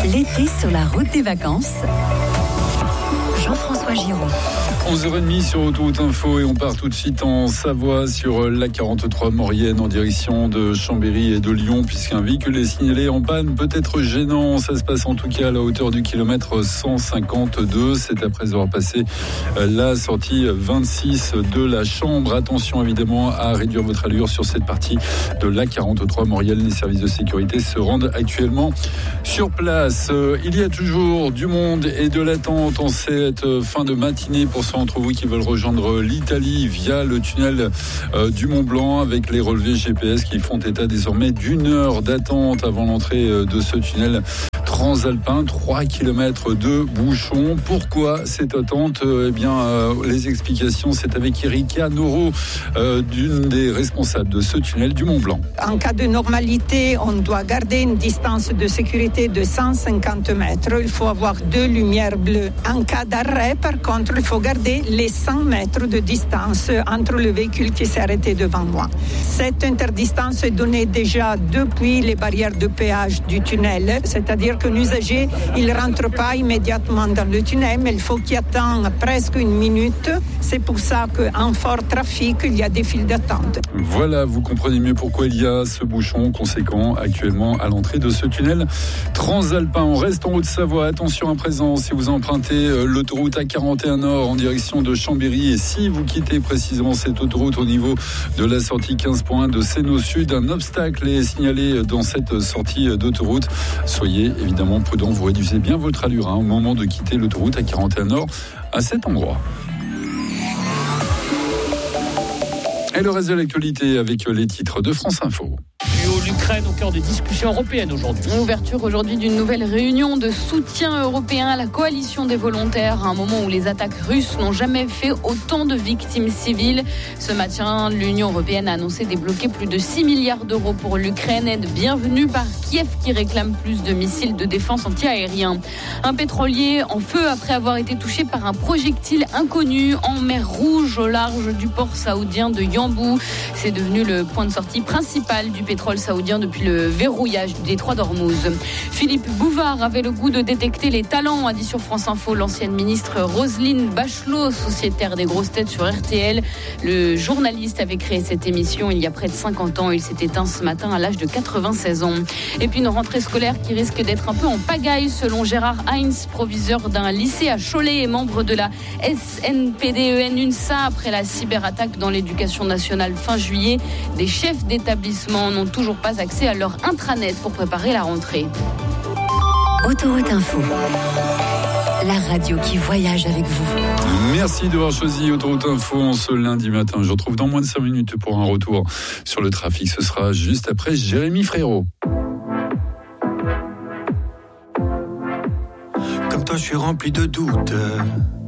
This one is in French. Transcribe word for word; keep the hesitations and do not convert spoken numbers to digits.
L'été sur la route des vacances. Jean-François Giraud. onze heures trente sur Autoroute Info et on part tout de suite en Savoie sur l'A quarante-trois Maurienne en direction de Chambéry et de Lyon puisqu'un véhicule est signalé en panne peut être gênant. Ça se passe en tout cas à la hauteur du kilomètre cent cinquante-deux. C'est après avoir passé la sortie vingt-six de la Chambre. Attention évidemment à réduire votre allure sur cette partie de l'A quarante-trois Maurienne. Les services de sécurité se rendent actuellement sur place. Il y a toujours du monde et de l'attente en cette fin de matinée pour ceux d'entre vous qui veulent rejoindre l'Italie via le tunnel euh, du Mont Blanc avec les relevés G P S qui font état désormais d'une heure d'attente avant l'entrée euh, de ce tunnel transalpin, trois kilomètres de bouchons. Pourquoi cette attente ? Eh bien, euh, les explications, c'est avec Erika Noro, euh, d'une des responsables de ce tunnel du Mont Blanc. En cas de normalité, on doit garder une distance de sécurité de cent cinquante mètres. Il faut avoir deux lumières bleues. En cas d'arrêt, par contre, il faut garder les cent mètres de distance entre le véhicule qui s'est arrêté devant moi. Cette interdistance est donnée déjà depuis les barrières de péage du tunnel, c'est-à-dire que l'usager, il ne rentre pas immédiatement dans le tunnel, mais il faut qu'il attende presque une minute. C'est pour ça qu'en fort trafic, il y a des files d'attente. Voilà, vous comprenez mieux pourquoi il y a ce bouchon conséquent actuellement à l'entrée de ce tunnel transalpin. On reste en Haute-Savoie. Attention à présent, si vous empruntez l'autoroute A quarante et un Nord en direction de Chambéry et si vous quittez précisément cette autoroute au niveau de la sortie quinze point un de Sénaux Sud, un obstacle est signalé dans cette sortie d'autoroute. Soyez évidemment prudents, vous réduisez bien votre allure hein, au moment de quitter l'autoroute A quarante et un Nord à cet endroit. Et le reste de l'actualité avec les titres de France Info. L'Ukraine au cœur des discussions européennes aujourd'hui. Ouverture aujourd'hui d'une nouvelle réunion de soutien européen à la coalition des volontaires, à un moment où les attaques russes n'ont jamais fait autant de victimes civiles. Ce matin, l'Union européenne a annoncé débloquer plus de six milliards d'euros pour l'Ukraine, aide bienvenue par Kiev qui réclame plus de missiles de défense anti-aérien. Un pétrolier en feu après avoir été touché par un projectile inconnu en mer Rouge au large du port saoudien de Yanbu. C'est devenu le point de sortie principal du pétrole saoudien depuis le verrouillage du détroit d'Ormuz. Philippe Bouvard avait le goût de détecter les talents, a dit sur France Info l'ancienne ministre Roselyne Bachelot, sociétaire des grosses têtes sur R T L. Le journaliste avait créé cette émission il y a près de cinquante ans. Il s'est éteint ce matin à l'âge de quatre-vingt-seize ans. Et puis une rentrée scolaire qui risque d'être un peu en pagaille selon Gérard Heinz, proviseur d'un lycée à Cholet et membre de la S N P D E N UNSA après la cyberattaque dans l'éducation nationale fin juillet. Des chefs d'établissement n'ont toujours pas accès à leur intranet pour préparer la rentrée. Autoroute Info, la radio qui voyage avec vous. Merci d'avoir choisi Autoroute Info ce lundi matin. Je vous retrouve dans moins de cinq minutes pour un retour sur le trafic. Ce sera juste après Jérémy Frérot. Comme toi, je suis rempli de doutes.